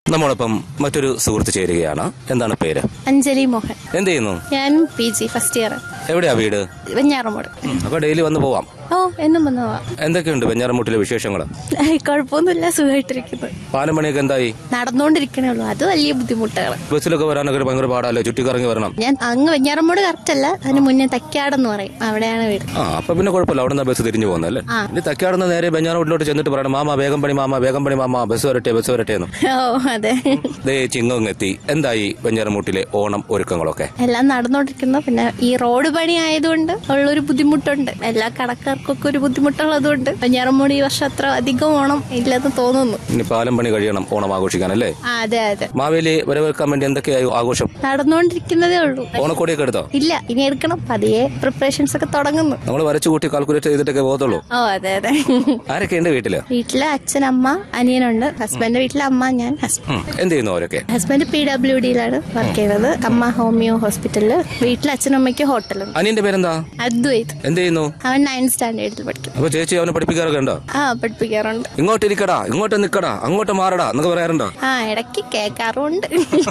നമ്മോടൊപ്പം മറ്റൊരു സുഹൃത്ത് ചേരുകയാണ്. എന്താണ് പേര്? അഞ്ജലി മോഹൻ. എന്ത് ചെയ്യുന്നു? ഞാൻ PG ഫസ്റ്റ് ഇയർ. എവിടെയാ വീട്? വെഞ്ഞാറമൂട്. അപ്പൊ ഡെയിലി വന്ന് പോവാം. ഓ, എന്നും വന്നതാ. എന്തൊക്കെയുണ്ട് വെഞ്ഞാറമൂട്ടിലെ വിശേഷങ്ങൾ? കുഴപ്പമൊന്നുമില്ല, സുഖമായിട്ടിരിക്കുന്നു. പാലം പണിയൊക്കെ എന്തായി? നടന്നുകൊണ്ടിരിക്കണേ ഉള്ളൂ. അത് വലിയ ബുദ്ധിമുട്ടുകൾ. ബസ്സിലൊക്കെ വരാനൊക്കെ ഭയങ്കര പാടല്ലേ, ചുറ്റിക്കറങ്ങി വരണം. ഞാൻ അങ്ങ് വെഞ്ഞാറമൂട് കറക്റ്റ് അല്ല, അതിന് മുന്നേ തക്കാടെന്ന് പറയും, അവിടെയാണ് വീട്. അപ്പൊ പിന്നെ കുഴപ്പമില്ല, അവിടെ നിന്ന് ബസ് തിരിഞ്ഞു പോകുന്നല്ലേ. ഇനി തക്കാടുന്ന നേരെ വെഞ്ഞാറമൂട്ടിലോട്ട് ചെന്നിട്ട് പറയണം, മാമ വേഗം പണി, മാമ വേഗം പണി, മാമ ബസ് വരട്ടെ എന്ന്. ഓ അതെ. ചിങ്ങങ്ങെത്തി. എന്തായി വെഞ്ഞാറമൂട്ടിലെ ഓണം ഒരുക്കങ്ങളൊക്കെ? എല്ലാം നടന്നുകൊണ്ടിരിക്കുന്നു. പിന്നെ ഈ റോഡ് പണി ആയതുകൊണ്ട് ഉള്ളൊരു ബുദ്ധിമുട്ടുണ്ട്. എല്ലാ കടക്കാർക്കൊക്കെ ഒരു ബുദ്ധിമുട്ടുള്ളതുകൊണ്ട് വെഞ്ഞാറമൂട് ഈ വർഷം അത്ര അധികം ഓണം ഇല്ലെന്ന് തോന്നുന്നു. ഇനി പാലം പണി കഴിയണം ഓണം ആഘോഷിക്കാനല്ലേ? അതെ അതെ. മാവേലി വരവേൽക്കാൻ വേണ്ടി എന്തൊക്കെയായി ആഘോഷം? നടന്നുകൊണ്ടിരിക്കുന്നതേ ഉള്ളൂ. ഓണക്കോടിയൊക്കെ എടുത്തോ? ഇല്ല, ഇനി എടുക്കണം. പതിയെ പ്രിപ്പറേഷൻസ് ഒക്കെ തുടങ്ങുന്നു. നമ്മൾ വരച്ചു കൂട്ടി കാൽക്കുലേറ്റ് ചെയ്തിട്ടൊക്കെ പോകത്തുള്ളൂ. ഓ അതെ അതെ. ആരൊക്കെയുണ്ട് വീട്ടില്? വീട്ടില് അച്ഛൻ, അമ്മ, അനിയനുണ്ട്. ഹസ്ബൻഡിന്റെ വീട്ടിലെ അമ്മ, ഞാൻ. എന്ത് ചെയ്യുന്നു അവരൊക്കെ? ഹസ്ബൻഡ് PWDയിലാണ് വർക്ക് ചെയ്യുന്നത്. അമ്മ ഹോമിയോ ഹോസ്പിറ്റലില്. വീട്ടിൽ അച്ഛനും അമ്മയ്ക്ക് ഹോട്ടലുണ്ട്. അനിയന്റെ പേരെന്താ? അദ്വൈത്. എന്ത് ചെയ്യുന്നു? അവൻ 9th സ്റ്റാൻഡേർഡിൽ പഠിക്കും. അപ്പൊ ചേച്ചി അവനെ പഠിപ്പിക്കാറൊക്കെ ഉണ്ടോ? പഠിപ്പിക്കാറുണ്ട്. ഇങ്ങോട്ട് ഇരിക്കടാ, ഇങ്ങോട്ട് നിക്കടാ, അങ്ങോട്ട് മാറടാ എന്നൊക്കെ പറയാറുണ്ടോ? ഇടയ്ക്ക് കേൾക്കാറുണ്ട്.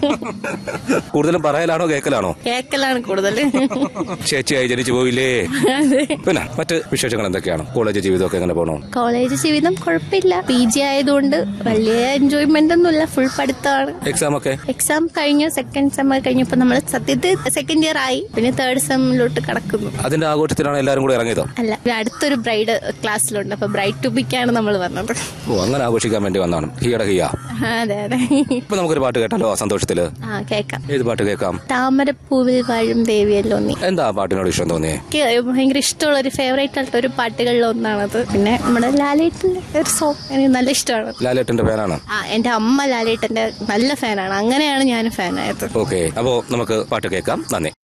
കൂടുതലും പറയലാണോ കേൾക്കലാണോ? കേൾക്കലാണ് കൂടുതൽ. ചേച്ചിയായി ജനിച്ചു പോയില്ലേ? പിന്നെ മറ്റ് വിശേഷങ്ങൾ എന്തൊക്കെയാണ്? കോളേജ് ജീവിതമൊക്കെ എങ്ങനെ പോകണോ? കോളേജ് ജീവിതം കുഴപ്പമില്ല. PG ആയതുകൊണ്ട് വലിയ എൻജോയ്മെന്റ് ഒന്നുമില്ല. ഫുൾ പഠിത്തമാണ്. എക്സാം കഴിഞ്ഞു. സെക്കൻഡ് സെം കഴിഞ്ഞപ്പോ നമ്മൾ സത്യത്തിൽ സെക്കൻഡ് ഇയർ ആയി. പിന്നെ തേർഡ് സെമ്മിലോട്ട് കടക്കുന്നു. അതിന്റെ ആഘോഷത്തിലാണ് എല്ലാരും കൂടെ ഇറങ്ങിയതോ? അല്ല, അടുത്തൊരു ബ്രൈഡ് ക്ലാസ്സിലുണ്ട്. അപ്പൊ ബ്രൈഡ് ടു ബിക്കാണ് നമ്മൾ വന്നത്. ഓ, അങ്ങനെ ആഘോഷിക്കാൻ വേണ്ടി വന്നാണ്. അതെ അതെ. ഇപ്പൊ നമുക്കൊരു പാട്ട് കേട്ടാലോ സന്തോഷത്തില്? കേൾക്കാം. ഏത് പാട്ട് കേൾക്കാം? താമരപ്പൂവിൽ വാഴും ദേവിയല്ലോ നീ. എന്താ പാട്ടിനോട് ഇഷ്ടം തോന്നിയേ? ഭയങ്കര ഇഷ്ടമുള്ള ഒരു ഫേവറേറ്റ് ആയിട്ട് ഒരു പാട്ടുകളിൽ ഒന്നാണത്. പിന്നെ നമ്മുടെ ലാലേട്ടന്റെ ഒരു സോങ് എനിക്ക് നല്ല ഇഷ്ടമാണ്. ലാലേട്ടന്റെ ഫാനാണ്? എന്റെ അമ്മ ലാലേട്ടന്റെ നല്ല ഫാനാണ്. അങ്ങനെയാണ് ഞാൻ ഫാനായത്. ഓക്കെ, അപ്പോ നമുക്ക് പാട്ട് കേൾക്കാം. നന്ദി.